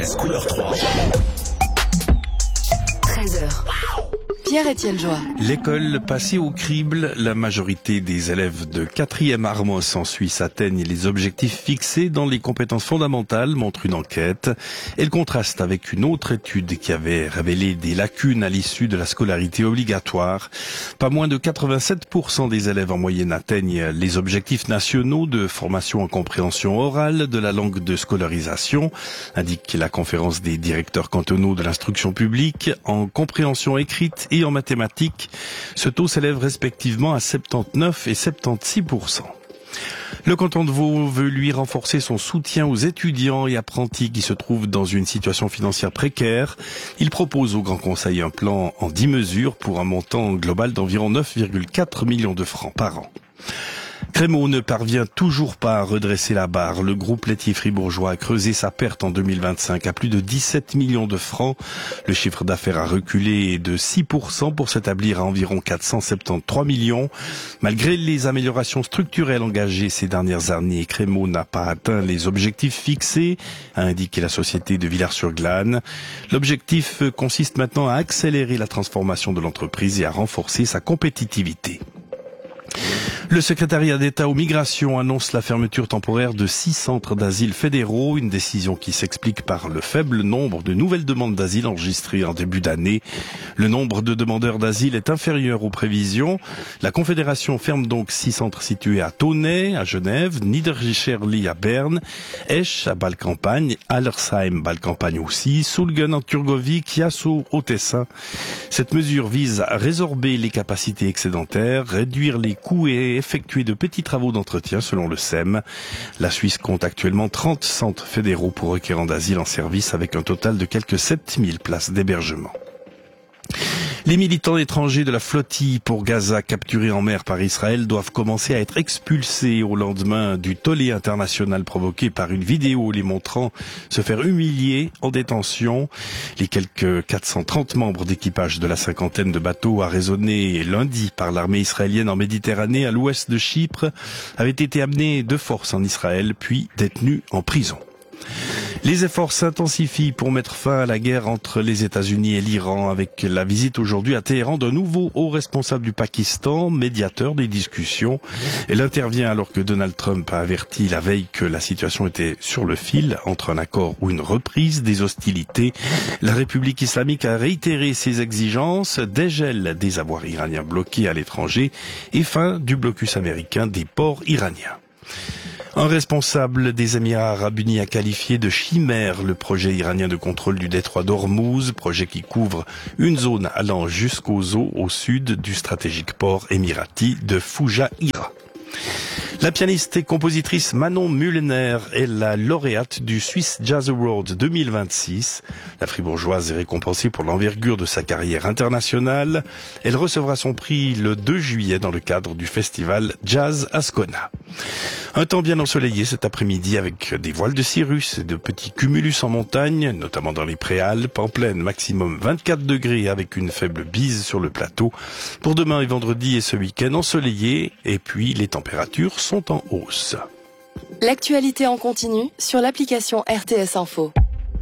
RTS couleur 3. 13h. Pierre-Étienne Joie. L'école passée au crible, la majorité des élèves de 4e Armos en Suisse atteignent les objectifs fixés dans les compétences fondamentales, montre une enquête. Elle contraste avec une autre étude qui avait révélé des lacunes à l'issue de la scolarité obligatoire. Pas moins de 87% des élèves en moyenne atteignent les objectifs nationaux de formation en compréhension orale de la langue de scolarisation, indique la conférence des directeurs cantonaux de l'instruction publique. En compréhension écrite et en mathématiques, ce taux s'élève respectivement à 79 et 76%. Le canton de Vaud veut lui renforcer son soutien aux étudiants et apprentis qui se trouvent dans une situation financière précaire. Il propose au Grand Conseil un plan en 10 mesures pour un montant global d'environ 9,4 millions de francs par an. Crémaux ne parvient toujours pas à redresser la barre. Le groupe laitier fribourgeois a creusé sa perte en 2025 à plus de 17 millions de francs. Le chiffre d'affaires a reculé de 6% pour s'établir à environ 473 millions. Malgré les améliorations structurelles engagées ces dernières années, Crémaux n'a pas atteint les objectifs fixés, a indiqué la société de Villars-sur-Glâne. L'objectif consiste maintenant à accélérer la transformation de l'entreprise et à renforcer sa compétitivité. Le secrétariat d'État aux migrations annonce la fermeture temporaire de 6 centres d'asile fédéraux, une décision qui s'explique par le faible nombre de nouvelles demandes d'asile enregistrées en début d'année. Le nombre de demandeurs d'asile est inférieur aux prévisions. La Confédération ferme donc 6 centres situés à Tonnay, à Genève, Niederscherli à Berne, Esch à Bâle-Campagne, Allersheim, Bâle-Campagne aussi, Sulgen en Turgovie, Chiasso au Tessin. Cette mesure vise à résorber les capacités excédentaires, réduire les coûts et effectuer de petits travaux d'entretien selon le SEM. La Suisse compte actuellement 30 centres fédéraux pour requérants d'asile en service avec un total de quelques 7000 places d'hébergement. Les militants étrangers de la flottille pour Gaza capturés en mer par Israël doivent commencer à être expulsés au lendemain du tollé international provoqué par une vidéo les montrant se faire humilier en détention. Les quelques 430 membres d'équipage de la cinquantaine de bateaux arraisonnés lundi par l'armée israélienne en Méditerranée à l'ouest de Chypre avaient été amenés de force en Israël puis détenus en prison. Les efforts s'intensifient pour mettre fin à la guerre entre les États-Unis et l'Iran avec la visite aujourd'hui à Téhéran d'un nouveau haut responsable du Pakistan, médiateur des discussions. Elle intervient alors que Donald Trump a averti la veille que la situation était sur le fil entre un accord ou une reprise des hostilités. La République islamique a réitéré ses exigences, dégel des avoirs iraniens bloqués à l'étranger et fin du blocus américain des ports iraniens. Un responsable des Émirats arabes unis a qualifié de chimère le projet iranien de contrôle du détroit d'Ormuz, projet qui couvre une zone allant jusqu'aux eaux au sud du stratégique port émirati de Foujaïra. La pianiste et compositrice Manon Mullener est la lauréate du Swiss Jazz Award 2026. La fribourgeoise est récompensée pour l'envergure de sa carrière internationale. Elle recevra son prix le 2 juillet dans le cadre du festival Jazz Ascona. Un temps bien ensoleillé cet après-midi avec des voiles de cirrus et de petits cumulus en montagne, notamment dans les Préalpes, en plaine maximum 24 degrés avec une faible bise sur le plateau. Pour demain et vendredi et ce week-end ensoleillé, et puis les températures sont en hausse. L'actualité en continu sur l'application RTS Info.